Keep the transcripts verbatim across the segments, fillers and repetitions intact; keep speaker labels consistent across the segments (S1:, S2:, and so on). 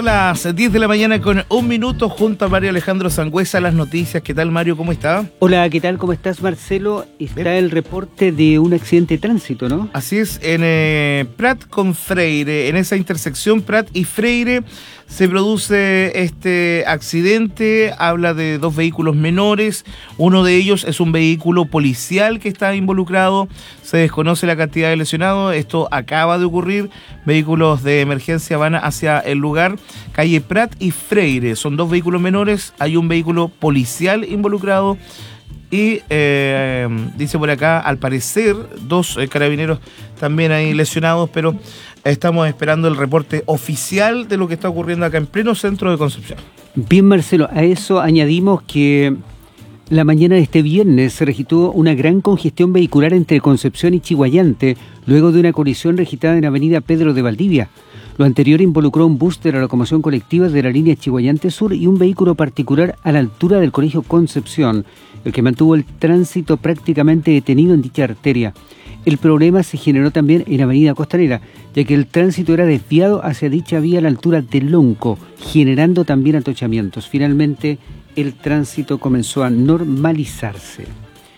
S1: las diez de la mañana con un minuto junto a Mario Alejandro Sangüesa, las noticias. ¿Qué tal, Mario? ¿Cómo está?
S2: Hola, ¿qué tal? ¿Cómo estás, Marcelo? Está Bien. El reporte de un accidente de tránsito, ¿no?
S1: Así es, en eh, Prat con Freire, en esa intersección Prat y Freire se produce este accidente. Habla de dos vehículos menores, uno de ellos es un vehículo policial que está involucrado, se desconoce la cantidad de lesionados, esto acaba de ocurrir, vehículos de emergencia van hacia el lugar, calle Prat y Freire, son dos vehículos menores, hay un vehículo policial involucrado y eh, dice por acá, al parecer, dos eh, carabineros también ahí lesionados, pero estamos esperando el reporte oficial de lo que está ocurriendo acá en pleno centro de Concepción.
S2: Bien, Marcelo, a eso añadimos que la mañana de este viernes se registró una gran congestión vehicular entre Concepción y Chiguayante, luego de una colisión registrada en la avenida Pedro de Valdivia. Lo anterior involucró un bus de la locomoción colectiva de la línea Chiguayante Sur y un vehículo particular a la altura del Colegio Concepción, el que mantuvo el tránsito prácticamente detenido en dicha arteria. El problema se generó también en Avenida Costanera, ya que el tránsito era desviado hacia dicha vía a la altura de Lonco, generando también atochamientos. Finalmente, el tránsito comenzó a normalizarse.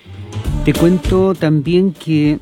S2: Te cuento también que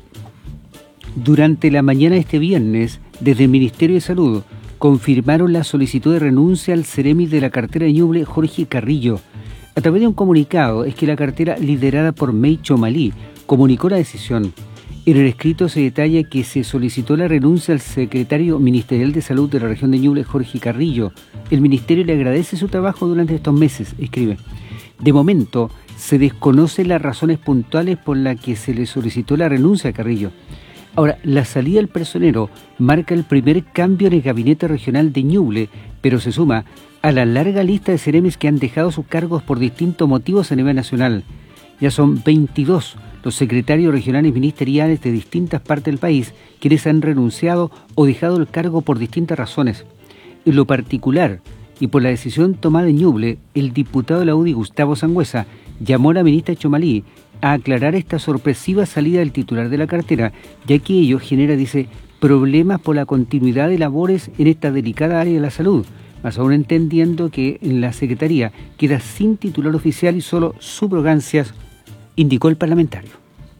S2: durante la mañana de este viernes, desde el Ministerio de Salud, confirmaron la solicitud de renuncia al Ceremi de la cartera de Ñuble, Jorge Carrillo. A través de un comunicado, es que la cartera liderada por May Chomalí comunicó la decisión. En el escrito se detalla que se solicitó la renuncia al secretario ministerial de Salud de la región de Ñuble, Jorge Carrillo. El ministerio le agradece su trabajo durante estos meses, escribe. De momento, se desconocen las razones puntuales por las que se le solicitó la renuncia a Carrillo. Ahora, la salida del personero marca el primer cambio en el gabinete regional de Ñuble, pero se suma a la larga lista de seremis que han dejado sus cargos por distintos motivos a nivel nacional. Ya son veintidós los secretarios regionales ministeriales de distintas partes del país quienes han renunciado o dejado el cargo por distintas razones. En lo particular, y por la decisión tomada en Ñuble, el diputado de la U D I, Gustavo Sangüesa, llamó a la ministra Chomalí a aclarar esta sorpresiva salida del titular de la cartera, ya que ello genera, dice, problemas por la continuidad de labores en esta delicada área de la salud, más aún entendiendo que en la Secretaría queda sin titular oficial y solo subrogancias, indicó el parlamentario.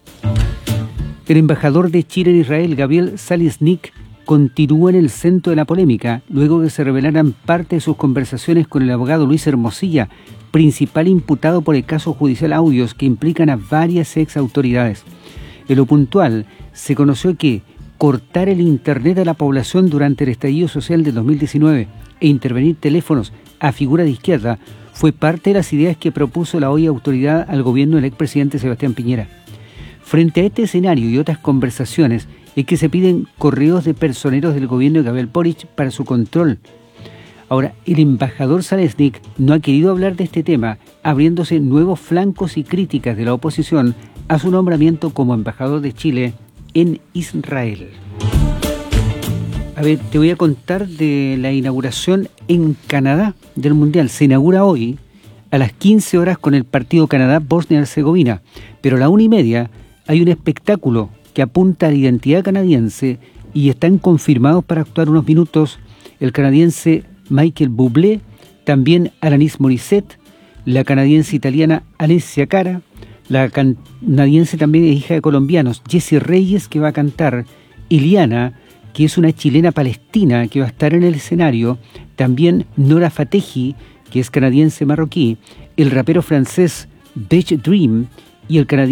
S2: El embajador de Chile en Israel, Gabriel Zalesnik, continúa en el centro de la polémica, luego que se revelaran parte de sus conversaciones con el abogado Luis Hermosilla, principal imputado por el caso judicial Audios que implican a varias ex autoridades. En lo puntual, se conoció que cortar el internet a la población durante el estallido social del dos mil diecinueve e intervenir teléfonos a figura de izquierda fue parte de las ideas que propuso la hoy autoridad al gobierno del expresidente Sebastián Piñera. Frente a este escenario y otras conversaciones, es que se piden correos de personeros del gobierno de Gabriel Boric para su control. Ahora, el embajador Zalesnik no ha querido hablar de este tema, abriéndose nuevos flancos y críticas de la oposición a su nombramiento como embajador de Chile en Israel. A ver, te voy a contar de la inauguración en Canadá del Mundial. Se inaugura hoy a las quince horas con el partido Canadá-Bosnia-Herzegovina, pero a la una y media hay un espectáculo que apunta a la identidad canadiense y están confirmados para actuar unos minutos el canadiense Michael Bublé, también Alanis Morissette, la canadiense italiana Alessia Cara, la canadiense también es hija de colombianos, Jessie Reyes, que va a cantar, Iliana, que es una chilena palestina que va a estar en el escenario, también Nora Fatehi, que es canadiense marroquí, el rapero francés Beach Dream y el canadiense